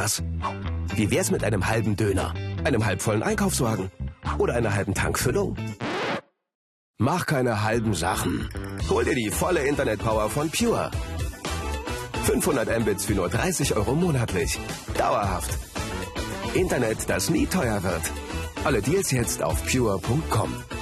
was? Wie wär's mit einem halben Döner, einem halbvollen Einkaufswagen oder einer halben Tankfüllung? Mach keine halben Sachen. Hol dir die volle Internetpower von Pure. 500 Mbits für nur 30 € monatlich. Dauerhaft. Internet, das nie teuer wird. Alle Deals jetzt auf pure.com.